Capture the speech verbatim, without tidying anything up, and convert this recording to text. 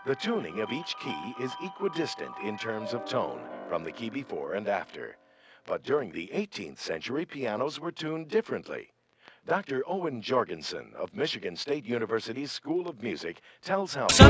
The tuning of each key is equidistant in terms of tone from the key before and after. But during the eighteenth century, pianos were tuned differently. Doctor Owen Jorgensen of Michigan State University's School of Music tells how